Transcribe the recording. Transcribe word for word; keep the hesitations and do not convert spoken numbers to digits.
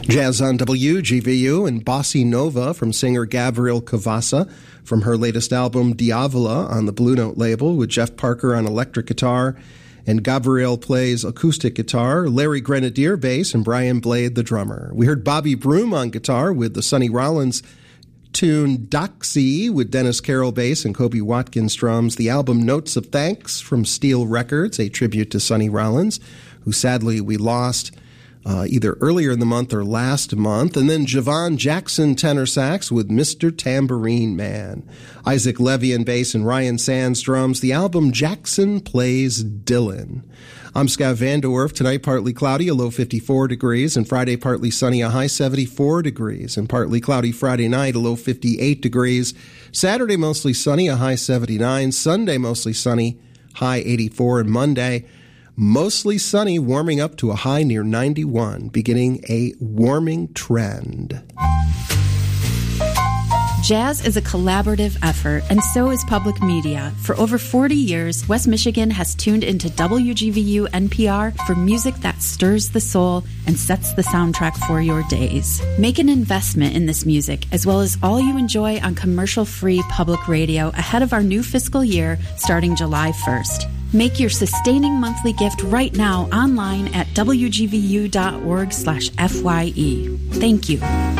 Jazz on W G V U and Bossy Nova from singer Gabrielle Cavassa from her latest album Diavola on the Blue Note label, with Jeff Parker on electric guitar and Gabrielle plays acoustic guitar, Larry Grenadier bass, and Brian Blade the drummer. We heard Bobby Broom on guitar with the Sonny Rollins tune Doxy with Dennis Carroll bass and Kobe Watkins drums. The album Notes of Thanks from Steel Records, a tribute to Sonny Rollins, who sadly we lost Uh, either earlier in the month or last month. And then Javon Jackson tenor sax with Mister Tambourine Man. Isaac Levy on bass and Ryan Sands drums. The album Jackson Plays Dylan. I'm Scott Vandorf. Tonight partly cloudy, a low fifty-four degrees, and Friday partly sunny, a high seventy-four degrees, and partly cloudy Friday night, a low fifty-eight degrees. Saturday mostly sunny, a high seventy-nine. Sunday mostly sunny, high eighty-four, and Monday mostly sunny, warming up to a high near ninety-one, beginning a warming trend. Jazz is a collaborative effort, and so is public media. For over forty years, West Michigan has tuned into W G V U N P R for music that stirs the soul and sets the soundtrack for your days. Make an investment in this music, as well as all you enjoy on commercial-free public radio ahead of our new fiscal year starting July first. Make your sustaining monthly gift right now online at W G V U dot org slash F Y E. Thank you.